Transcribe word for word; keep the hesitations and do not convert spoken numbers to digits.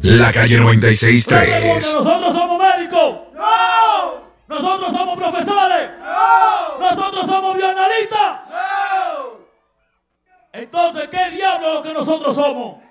La calle noventa y seis tres. ¿Nosotros somos médicos? ¡No! ¿Nosotros somos profesores? ¡No! ¿Nosotros somos bioanalistas? ¡No! Entonces, ¿qué diablo es lo que nosotros somos?